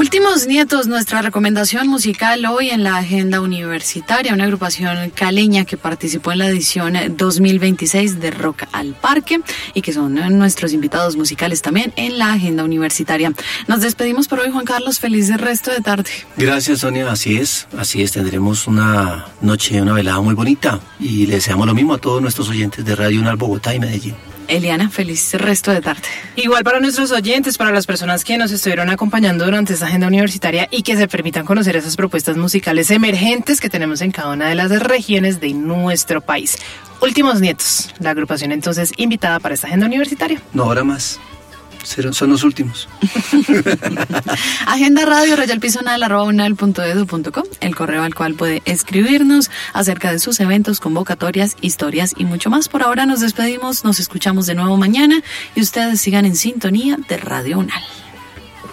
Últimos Nietos, nuestra recomendación musical hoy en la agenda universitaria, una agrupación caleña que participó en la edición 2026 de Rock al Parque y que son nuestros invitados musicales también en la agenda universitaria. Nos despedimos por hoy, Juan Carlos, feliz resto de tarde. Gracias, Sonia, así es, tendremos una noche, una velada muy bonita y le deseamos lo mismo a todos nuestros oyentes de Radio UNAL Bogotá y Medellín. Eliana, feliz resto de tarde. Igual para nuestros oyentes, para las personas que nos estuvieron acompañando durante esta agenda universitaria y que se permitan conocer esas propuestas musicales emergentes que tenemos en cada una de las regiones de nuestro país. Últimos Nietos, la agrupación entonces invitada para esta agenda universitaria. No habrá más. Son los últimos. Agenda Radio @unal.edu.co, el correo al cual puede escribirnos acerca de sus eventos, convocatorias, historias y mucho más. Por ahora nos despedimos, nos escuchamos de nuevo mañana y ustedes sigan en sintonía de Radio UNAL.